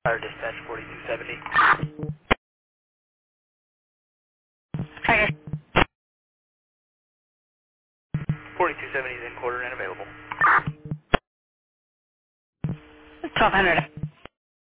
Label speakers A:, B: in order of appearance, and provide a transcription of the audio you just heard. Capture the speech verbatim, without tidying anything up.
A: Fire dispatch forty-two seventy.
B: Fire
A: forty-two seventy is in quarter and available.
B: twelve hundred.